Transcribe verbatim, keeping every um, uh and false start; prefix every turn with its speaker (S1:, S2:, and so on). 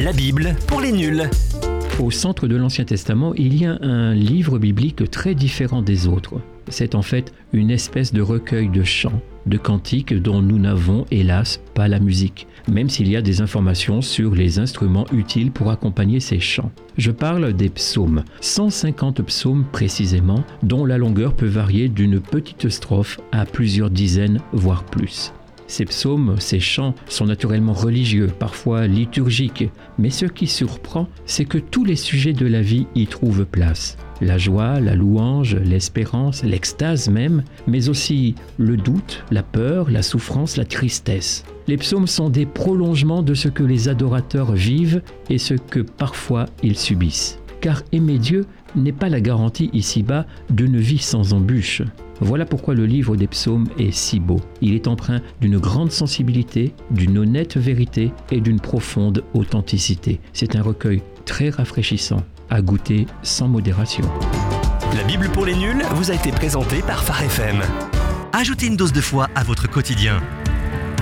S1: La Bible pour les nuls.
S2: Au centre de l'Ancien Testament, il y a un livre biblique très différent des autres. C'est en fait une espèce de recueil de chants, de cantiques dont nous n'avons hélas pas la musique, même s'il y a des informations sur les instruments utiles pour accompagner ces chants. Je parle des psaumes, cent cinquante psaumes précisément, dont la longueur peut varier d'une petite strophe à plusieurs dizaines, voire plus. Ces psaumes, ces chants sont naturellement religieux, parfois liturgiques, mais ce qui surprend, c'est que tous les sujets de la vie y trouvent place. La joie, la louange, l'espérance, l'extase même, mais aussi le doute, la peur, la souffrance, la tristesse. Les psaumes sont des prolongements de ce que les adorateurs vivent et ce que parfois ils subissent. Car aimer Dieu n'est pas la garantie ici-bas d'une vie sans embûches. Voilà pourquoi le livre des psaumes est si beau. Il est empreint d'une grande sensibilité, d'une honnête vérité et d'une profonde authenticité. C'est un recueil très rafraîchissant, à goûter sans modération.
S1: La Bible pour les nuls vous a été présentée par Phare F M. Ajoutez une dose de foi à votre quotidien.